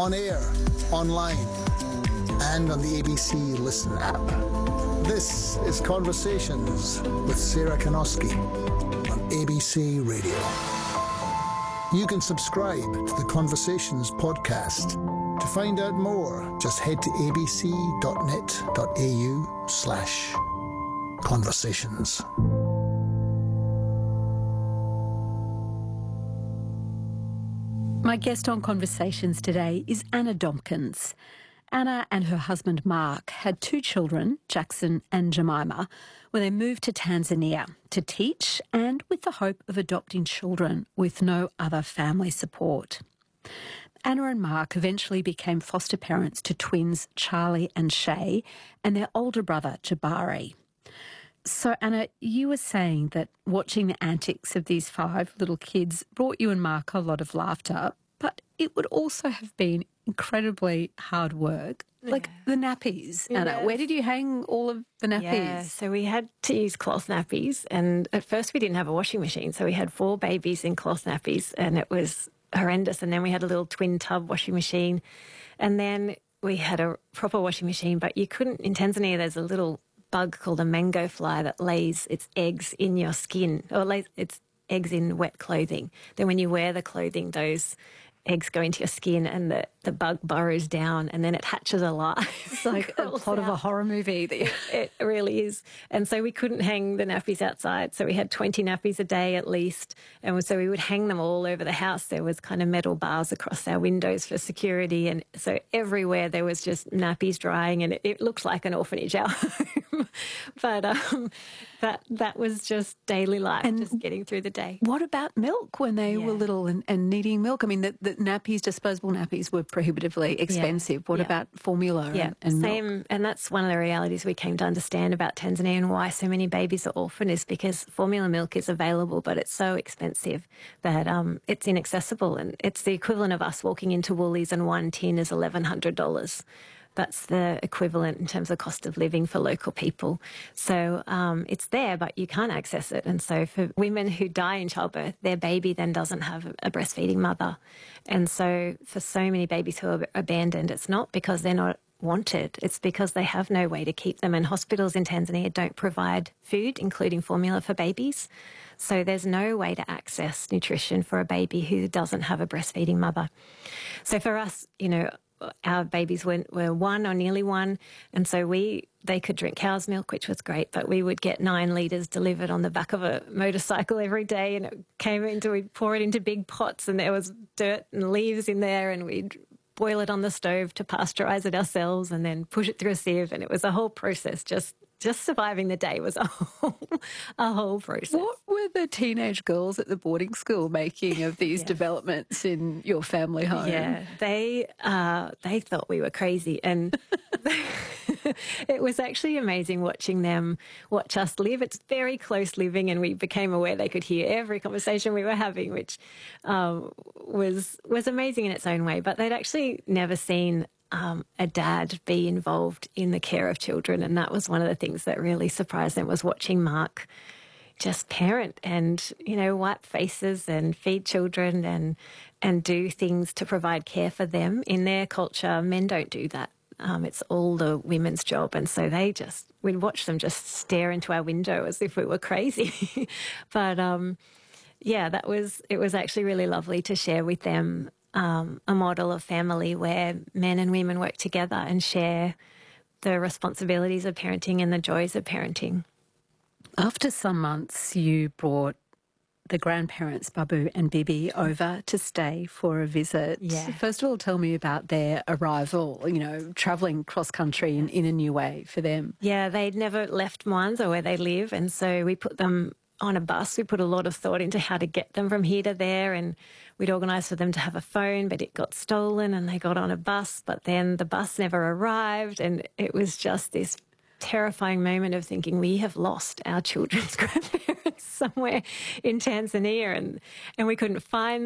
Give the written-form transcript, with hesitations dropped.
on air, online, and on the ABC Listen app. This is Conversations with Sarah Kanoski on ABC Radio. You can subscribe to the Conversations podcast. To find out more, just head to abc.net.au/conversations. My guest on Conversations today is Anna Domkins. Anna and her husband Mark had 2 children, Jackson and Jemima, when they moved to Tanzania to teach and with the hope of adopting children with no other family support. Anna and Mark eventually became foster parents to twins Charlie and Shay and their older brother Jabari. So, Anna, you were saying that watching the antics of these 5 little kids brought you and Mark a lot of laughter, but it would also have been incredibly hard work. Like the nappies, Anna. Yes. Where did you hang all of the nappies? Yeah, so we had to use cloth nappies, and at first we didn't have a washing machine, so we had 4 babies in cloth nappies, and it was horrendous. And then we had a little twin tub washing machine, and then we had a proper washing machine, but you couldn't, in Tanzania there's a little bug called a mango fly that lays its eggs in your skin, or lays its eggs in wet clothing. Then when you wear the clothing, those eggs go into your skin and the bug burrows down and then it hatches alive. It's like a plot of a horror movie. It really is. And so we couldn't hang the nappies outside. So we had 20 nappies a day at least. And so we would hang them all over the house. There was kind of metal bars across our windows for security. And so everywhere there was just nappies drying, and it looked like an orphanage, our home. But that was just daily life, and just getting through the day. What about milk when they were little and needing milk? I mean, the nappies, disposable nappies, were prohibitively expensive. What about formula and same, milk? and that's one of the realities we came to understand about Tanzania and why so many babies are orphaned, is because formula milk is available, but it's so expensive that it's inaccessible, and it's the equivalent of us walking into Woolies and one tin is $1,100. That's the equivalent in terms of cost of living for local people. So it's there, but you can't access it. And so for women who die in childbirth, their baby then doesn't have a breastfeeding mother. And so for so many babies who are abandoned, it's not because they're not wanted, it's because they have no way to keep them. And hospitals in Tanzania don't provide food, including formula for babies. So there's no way to access nutrition for a baby who doesn't have a breastfeeding mother. So for us, our babies were 1 or nearly 1, and so they could drink cow's milk, which was great, but we would get 9 litres delivered on the back of a motorcycle every day, and we'd pour it into big pots, and there was dirt and leaves in there, and we'd boil it on the stove to pasteurise it ourselves and then push it through a sieve, and it was a whole process. Just surviving the day was a whole process. What were the teenage girls at the boarding school making of these developments in your family home? Yeah, they thought we were crazy, and it was actually amazing watching them watch us live. It's very close living, and we became aware they could hear every conversation we were having, which was amazing in its own way. But they'd actually never seen a dad be involved in the care of children, and that was one of the things that really surprised them, was watching Mark just parent and wipe faces and feed children and do things to provide care for them. In their culture, men don't do that. It's all the women's job, and so we'd watch them just stare into our window as if we were crazy. But it was actually really lovely to share with them a model of family where men and women work together and share the responsibilities of parenting and the joys of parenting. After some months, you brought the grandparents, Babu and Bibi, over to stay for a visit. Yeah. First of all, tell me about their arrival, travelling cross-country in a new way for them. Yeah, they'd never left Mwanza, where they live, and so we put them on a bus. We put a lot of thought into how to get them from here to there, and we'd organised for them to have a phone, but it got stolen and they got on a bus, but then the bus never arrived, and it was just this terrifying moment of thinking we have lost our children's grandparents somewhere in Tanzania, and we couldn't find